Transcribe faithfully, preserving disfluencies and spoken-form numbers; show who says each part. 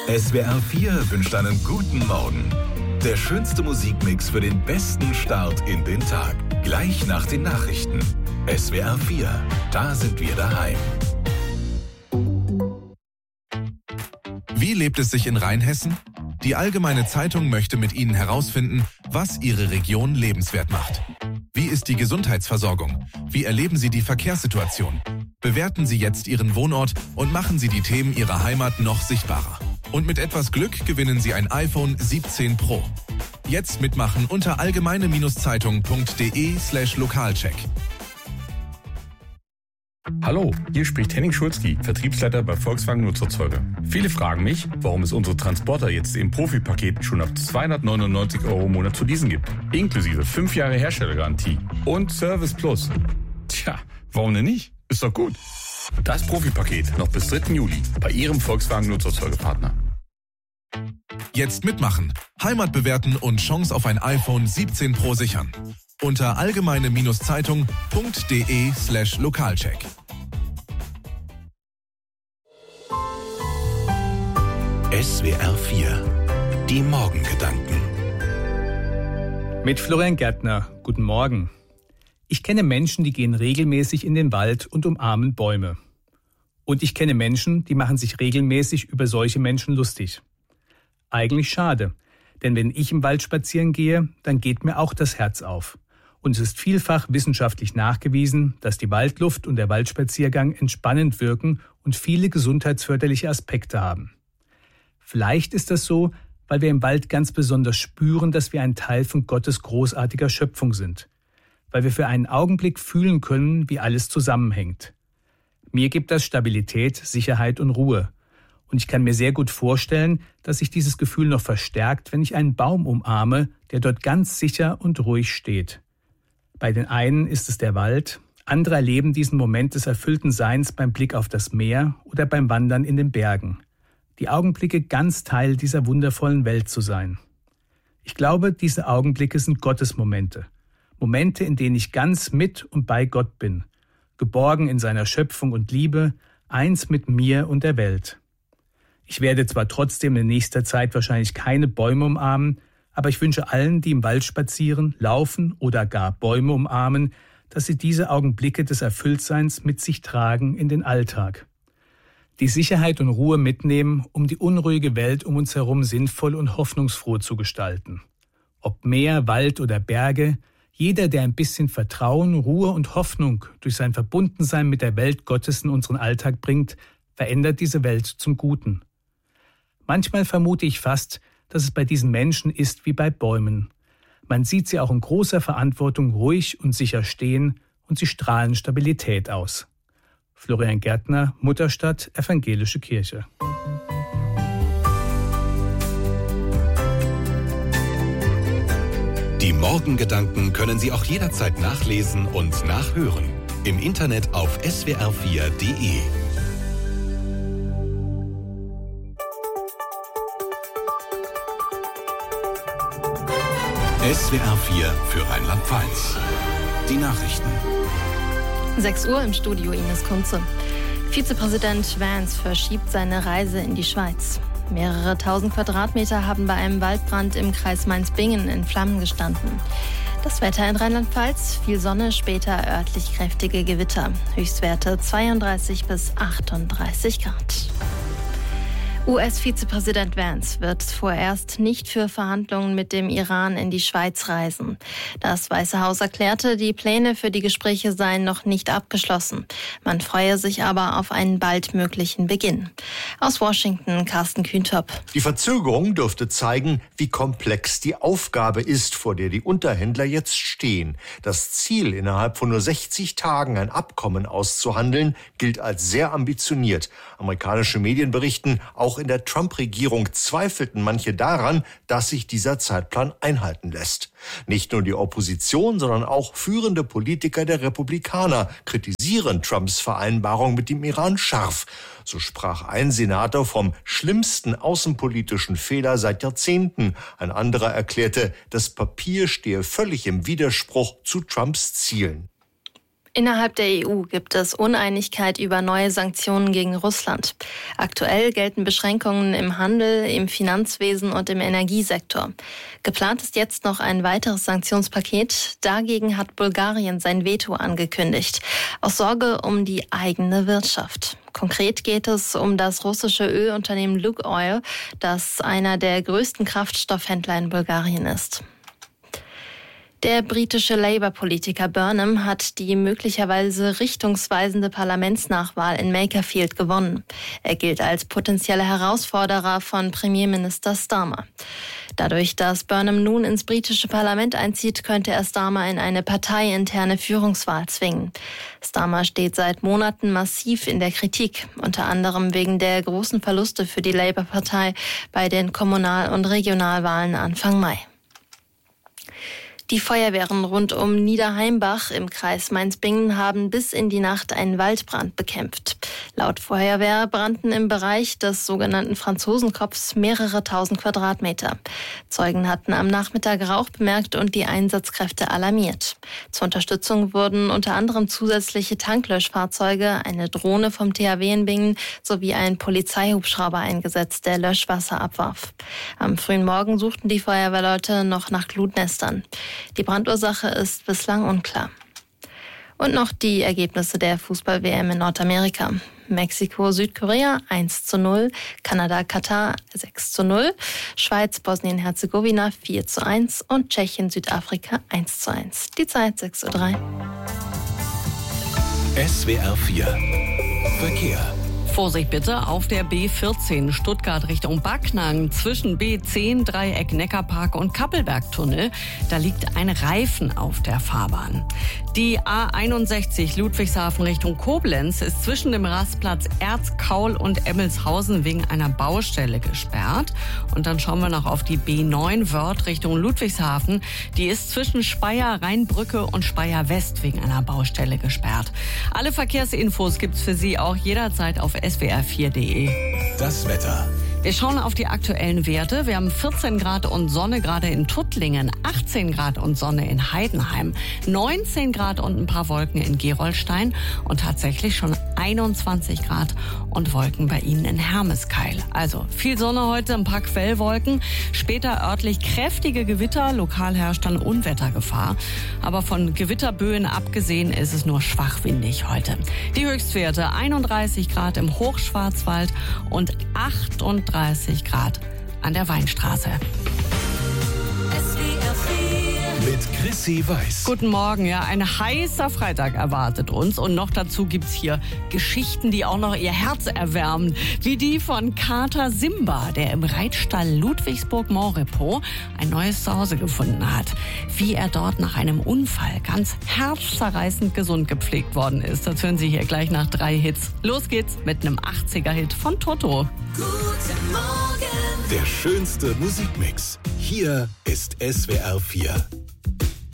Speaker 1: S W R vier wünscht einen guten Morgen. Der schönste Musikmix für den besten Start in den Tag. Gleich nach den Nachrichten. S W R vier, da sind wir daheim.
Speaker 2: Wie lebt es sich in Rheinhessen? Die Allgemeine Zeitung möchte mit Ihnen herausfinden, was Ihre Region lebenswert macht. Wie ist die Gesundheitsversorgung? Wie erleben Sie die Verkehrssituation? Bewerten Sie jetzt Ihren Wohnort und machen Sie die Themen Ihrer Heimat noch sichtbarer. Und mit etwas Glück gewinnen Sie ein iPhone siebzehn Pro. Jetzt mitmachen unter allgemeine-zeitung.de slash Lokalcheck.
Speaker 3: Hallo, hier spricht Henning Schulzki, Vertriebsleiter bei Volkswagen Nutzerzeuge. Viele fragen mich, warum es unsere Transporter jetzt im Profipaket schon ab zweihundertneunundneunzig Euro im Monat zu leasen gibt. Inklusive fünf Jahre Herstellergarantie und Service Plus. Tja, warum denn nicht? Ist doch gut. Das Profipaket noch bis dritten Juli bei Ihrem Volkswagen Nutzerzeugepartner.
Speaker 2: Jetzt mitmachen, Heimat bewerten und Chance auf ein iPhone siebzehn Pro sichern. Unter allgemeine-zeitung.de slash Lokalcheck.
Speaker 1: S W R vier, die Morgengedanken.
Speaker 4: Mit Florian Gärtner, guten Morgen. Ich kenne Menschen, die gehen regelmäßig in den Wald und umarmen Bäume. Und ich kenne Menschen, die machen sich regelmäßig über solche Menschen lustig. Eigentlich schade, denn wenn ich im Wald spazieren gehe, dann geht mir auch das Herz auf. Und es ist vielfach wissenschaftlich nachgewiesen, dass die Waldluft und der Waldspaziergang entspannend wirken und viele gesundheitsförderliche Aspekte haben. Vielleicht ist das so, weil wir im Wald ganz besonders spüren, dass wir ein Teil von Gottes großartiger Schöpfung sind. Weil wir für einen Augenblick fühlen können, wie alles zusammenhängt. Mir gibt das Stabilität, Sicherheit und Ruhe. Und ich kann mir sehr gut vorstellen, dass sich dieses Gefühl noch verstärkt, wenn ich einen Baum umarme, der dort ganz sicher und ruhig steht. Bei den einen ist es der Wald, andere erleben diesen Moment des erfüllten Seins beim Blick auf das Meer oder beim Wandern in den Bergen. Die Augenblicke, ganz Teil dieser wundervollen Welt zu sein. Ich glaube, diese Augenblicke sind Gottesmomente. Momente, in denen ich ganz mit und bei Gott bin, geborgen in seiner Schöpfung und Liebe, eins mit mir und der Welt. Ich werde zwar trotzdem in nächster Zeit wahrscheinlich keine Bäume umarmen, aber ich wünsche allen, die im Wald spazieren, laufen oder gar Bäume umarmen, dass sie diese Augenblicke des Erfülltseins mit sich tragen in den Alltag. Die Sicherheit und Ruhe mitnehmen, um die unruhige Welt um uns herum sinnvoll und hoffnungsfroh zu gestalten. Ob Meer, Wald oder Berge, jeder, der ein bisschen Vertrauen, Ruhe und Hoffnung durch sein Verbundensein mit der Welt Gottes in unseren Alltag bringt, verändert diese Welt zum Guten. Manchmal vermute ich fast, dass es bei diesen Menschen ist wie bei Bäumen. Man sieht sie auch in großer Verantwortung ruhig und sicher stehen und sie strahlen Stabilität aus. Florian Gärtner, Mutterstadt, Evangelische Kirche.
Speaker 1: Die Morgengedanken können Sie auch jederzeit nachlesen und nachhören. Im Internet auf S W R vier Punkt de. S W R vier für Rheinland-Pfalz. Die Nachrichten.
Speaker 5: sechs Uhr im Studio Ines Kunze. Vizepräsident Vance verschiebt seine Reise in die Schweiz. Mehrere tausend Quadratmeter haben bei einem Waldbrand im Kreis Mainz-Bingen in Flammen gestanden. Das Wetter in Rheinland-Pfalz, viel Sonne, später örtlich kräftige Gewitter. Höchstwerte zweiunddreißig bis achtunddreißig Grad. U S-Vizepräsident Vance wird vorerst nicht für Verhandlungen mit dem Iran in die Schweiz reisen. Das Weiße Haus erklärte, die Pläne für die Gespräche seien noch nicht abgeschlossen. Man freue sich aber auf einen bald möglichen Beginn. Aus Washington, Carsten Kühntop.
Speaker 6: Die Verzögerung dürfte zeigen, wie komplex die Aufgabe ist, vor der die Unterhändler jetzt stehen. Das Ziel, innerhalb von nur sechzig Tagen ein Abkommen auszuhandeln, gilt als sehr ambitioniert. Amerikanische Medien berichten, auch in der Trump-Regierung zweifelten manche daran, dass sich dieser Zeitplan einhalten lässt. Nicht nur die Opposition, sondern auch führende Politiker der Republikaner kritisieren Trumps Vereinbarung mit dem Iran scharf. So sprach ein Senator vom schlimmsten außenpolitischen Fehler seit Jahrzehnten. Ein anderer erklärte, das Papier stehe völlig im Widerspruch zu Trumps Zielen.
Speaker 5: Innerhalb der E U gibt es Uneinigkeit über neue Sanktionen gegen Russland. Aktuell gelten Beschränkungen im Handel, im Finanzwesen und im Energiesektor. Geplant ist jetzt noch ein weiteres Sanktionspaket. Dagegen hat Bulgarien sein Veto angekündigt, aus Sorge um die eigene Wirtschaft. Konkret geht es um das russische Ölunternehmen Lukoil, das einer der größten Kraftstoffhändler in Bulgarien ist. Der britische Labour-Politiker Burnham hat die möglicherweise richtungsweisende Parlamentsnachwahl in Makerfield gewonnen. Er gilt als potenzieller Herausforderer von Premierminister Starmer. Dadurch, dass Burnham nun ins britische Parlament einzieht, könnte er Starmer in eine parteiinterne Führungswahl zwingen. Starmer steht seit Monaten massiv in der Kritik, unter anderem wegen der großen Verluste für die Labour-Partei bei den Kommunal- und Regionalwahlen Anfang Mai. Die Feuerwehren rund um Niederheimbach im Kreis Mainz-Bingen haben bis in die Nacht einen Waldbrand bekämpft. Laut Feuerwehr brannten im Bereich des sogenannten Franzosenkopfs mehrere tausend Quadratmeter. Zeugen hatten am Nachmittag Rauch bemerkt und die Einsatzkräfte alarmiert. Zur Unterstützung wurden unter anderem zusätzliche Tanklöschfahrzeuge, eine Drohne vom T H W in Bingen sowie ein Polizeihubschrauber eingesetzt, der Löschwasser abwarf. Am frühen Morgen suchten die Feuerwehrleute noch nach Glutnestern. Die Brandursache ist bislang unklar. Und noch die Ergebnisse der Fußball-W M in Nordamerika. Mexiko, Südkorea eins zu null, Kanada, Katar sechs zu null, Schweiz, Bosnien-Herzegowina vier zu eins und Tschechien, Südafrika eins zu eins. Die Zeit sechs Uhr drei.
Speaker 1: S W R vier Verkehr.
Speaker 7: Vorsicht bitte auf der B vierzehn Stuttgart Richtung Backnang zwischen B zehn Dreieck Neckarpark und Kappelbergtunnel. Da liegt ein Reifen auf der Fahrbahn. Die A einundsechzig Ludwigshafen Richtung Koblenz ist zwischen dem Rastplatz Erzkaul und Emmelshausen wegen einer Baustelle gesperrt. Und dann schauen wir noch auf die B neun Wörth Richtung Ludwigshafen. Die ist zwischen Speyer Rheinbrücke und Speyer West wegen einer Baustelle gesperrt. Alle Verkehrsinfos gibt's für Sie auch jederzeit auf S W R vier punkt de.
Speaker 1: Das Wetter.
Speaker 7: Wir schauen auf die aktuellen Werte. Wir haben vierzehn Grad und Sonne gerade in Tuttlingen, achtzehn Grad und Sonne in Heidenheim, neunzehn Grad und ein paar Wolken in Gerolstein und tatsächlich schon einundzwanzig Grad und Wolken bei Ihnen in Hermeskeil. Also viel Sonne heute, ein paar Quellwolken, später örtlich kräftige Gewitter, lokal herrscht dann Unwettergefahr. Aber von Gewitterböen abgesehen ist es nur schwach windig heute. Die Höchstwerte einunddreißig Grad im Hochschwarzwald und achtunddreißig Grad an der Weinstraße.
Speaker 1: Mit Chrissy Weiß.
Speaker 7: Guten Morgen, ja, ein heißer Freitag erwartet uns und noch dazu gibt's hier Geschichten, die auch noch ihr Herz erwärmen, wie die von Kater Simba, der im Reitstall Ludwigsburg-Montrepo ein neues Zuhause gefunden hat. Wie er dort nach einem Unfall ganz herzzerreißend gesund gepflegt worden ist, das hören Sie hier gleich nach drei Hits. Los geht's mit einem achtziger-Hit von Toto.
Speaker 1: Guten Morgen. Der schönste Musikmix. Hier ist S W R vier.